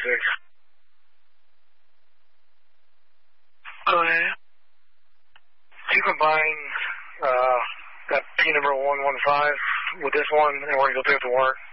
Go ahead. You combine that P number 115 with this one, and we're going to go through it to work.